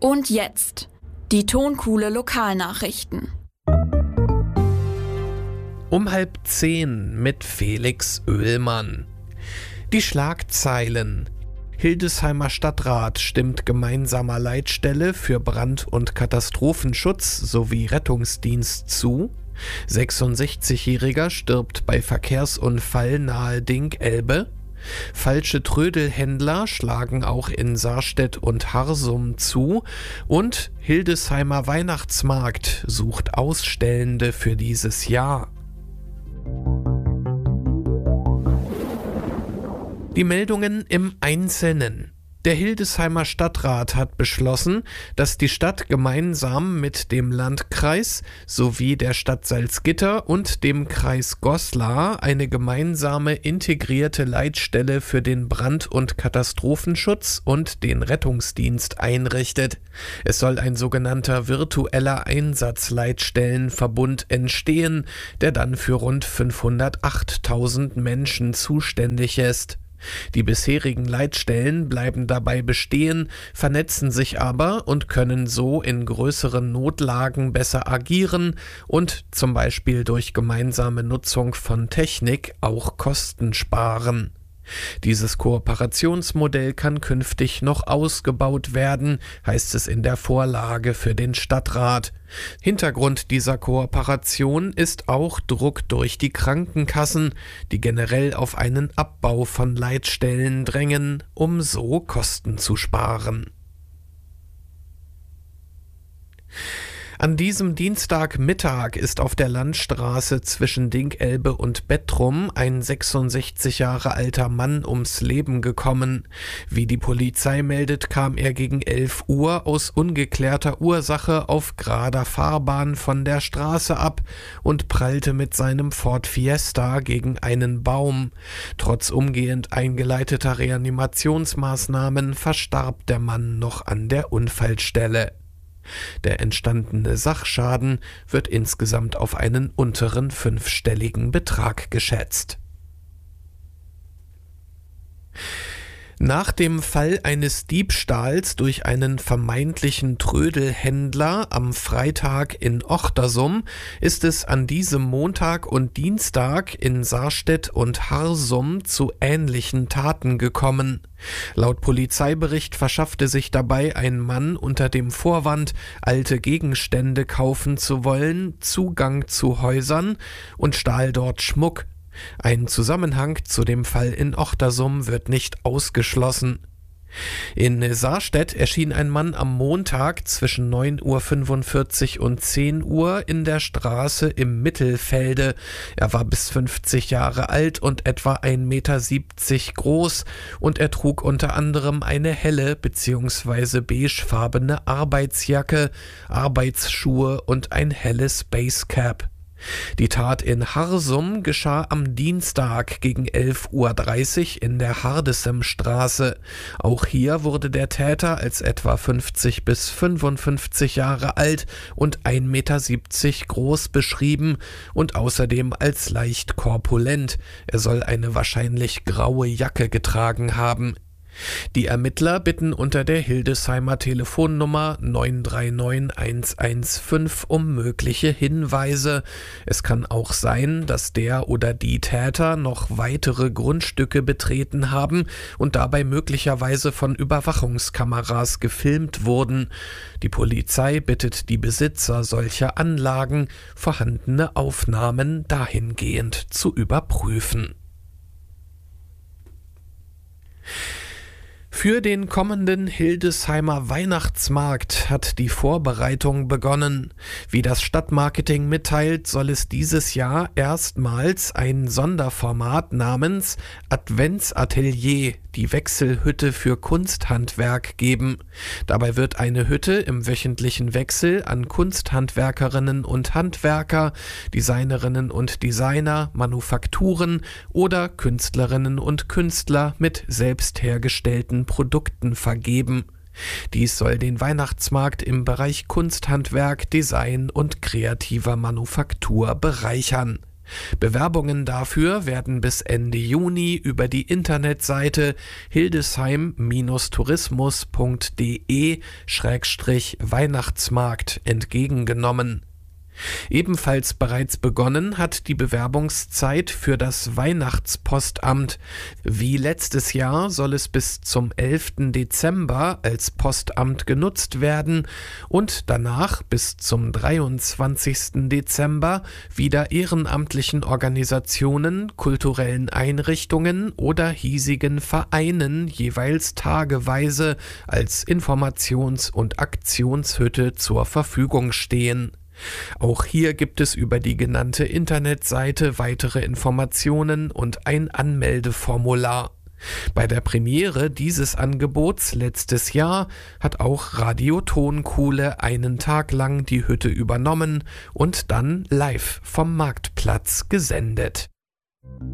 Und jetzt die Tonkuhle Lokalnachrichten. Um 9:30 mit Felix Oehlmann. Die Schlagzeilen: Hildesheimer Stadtrat stimmt gemeinsamer Leitstelle für Brand- und Katastrophenschutz sowie Rettungsdienst zu. 66-Jähriger stirbt bei Verkehrsunfall nahe Ding-Elbe. Falsche Trödelhändler schlagen auch in Sarstedt und Harsum zu. Und Hildesheimer Weihnachtsmarkt sucht Ausstellende für dieses Jahr. Die Meldungen im Einzelnen. Der Hildesheimer Stadtrat hat beschlossen, dass die Stadt gemeinsam mit dem Landkreis sowie der Stadt Salzgitter und dem Kreis Goslar eine gemeinsame integrierte Leitstelle für den Brand- und Katastrophenschutz und den Rettungsdienst einrichtet. Es soll ein sogenannter virtueller Einsatzleitstellenverbund entstehen, der dann für rund 508.000 Menschen zuständig ist. Die bisherigen Leitstellen bleiben dabei bestehen, vernetzen sich aber und können so in größeren Notlagen besser agieren und zum Beispiel durch gemeinsame Nutzung von Technik auch Kosten sparen. Dieses Kooperationsmodell kann künftig noch ausgebaut werden, heißt es in der Vorlage für den Stadtrat. Hintergrund dieser Kooperation ist auch Druck durch die Krankenkassen, die generell auf einen Abbau von Leitstellen drängen, um so Kosten zu sparen. An diesem Dienstagmittag ist auf der Landstraße zwischen Ding-Elbe und Bettrum ein 66 Jahre alter Mann ums Leben gekommen. Wie die Polizei meldet, kam er gegen 11 Uhr aus ungeklärter Ursache auf gerader Fahrbahn von der Straße ab und prallte mit seinem Ford Fiesta gegen einen Baum. Trotz umgehend eingeleiteter Reanimationsmaßnahmen verstarb der Mann noch an der Unfallstelle. Der entstandene Sachschaden wird insgesamt auf einen unteren 5-stelligen Betrag geschätzt. Nach dem Fall eines Diebstahls durch einen vermeintlichen Trödelhändler am Freitag in Ochtersum ist es an diesem Montag und Dienstag in Sarstedt und Harsum zu ähnlichen Taten gekommen. Laut Polizeibericht verschaffte sich dabei ein Mann unter dem Vorwand, alte Gegenstände kaufen zu wollen, Zugang zu Häusern und stahl dort Schmuck. Ein Zusammenhang zu dem Fall in Ochtersum wird nicht ausgeschlossen. In Sarstedt erschien ein Mann am Montag zwischen 9:45 Uhr und 10 Uhr in der Straße im Mittelfelde. Er war bis 50 Jahre alt und etwa 1,70 Meter groß und er trug unter anderem eine helle bzw. beigefarbene Arbeitsjacke, Arbeitsschuhe und ein helles Basecap. Die Tat in Harsum geschah am Dienstag gegen 11:30 Uhr in der Hardesemstraße. Auch hier wurde der Täter als etwa 50 bis 55 Jahre alt und 1,70 Meter groß beschrieben und außerdem als leicht korpulent. Er soll eine wahrscheinlich graue Jacke getragen haben. Die Ermittler bitten unter der Hildesheimer Telefonnummer 939 115 um mögliche Hinweise. Es kann auch sein, dass der oder die Täter noch weitere Grundstücke betreten haben und dabei möglicherweise von Überwachungskameras gefilmt wurden. Die Polizei bittet die Besitzer solcher Anlagen, vorhandene Aufnahmen dahingehend zu überprüfen. Für den kommenden Hildesheimer Weihnachtsmarkt hat die Vorbereitung begonnen. Wie das Stadtmarketing mitteilt, soll es dieses Jahr erstmals ein Sonderformat namens Adventsatelier, die Wechselhütte für Kunsthandwerk, geben. Dabei wird eine Hütte im wöchentlichen Wechsel an Kunsthandwerkerinnen und Handwerker, Designerinnen und Designer, Manufakturen oder Künstlerinnen und Künstler mit selbst hergestellten Produkten vergeben. Dies soll den Weihnachtsmarkt im Bereich Kunsthandwerk, Design und kreativer Manufaktur bereichern. Bewerbungen dafür werden bis Ende Juni über die Internetseite hildesheim-tourismus.de/Weihnachtsmarkt entgegengenommen. Ebenfalls bereits begonnen hat die Bewerbungszeit für das Weihnachtspostamt. Wie letztes Jahr soll es bis zum 11. Dezember als Postamt genutzt werden und danach bis zum 23. Dezember wieder ehrenamtlichen Organisationen, kulturellen Einrichtungen oder hiesigen Vereinen jeweils tageweise als Informations- und Aktionshütte zur Verfügung stehen. Auch hier gibt es über die genannte Internetseite weitere Informationen und ein Anmeldeformular. Bei der Premiere dieses Angebots letztes Jahr hat auch Radio Tonkuhle einen Tag lang die Hütte übernommen und dann live vom Marktplatz gesendet.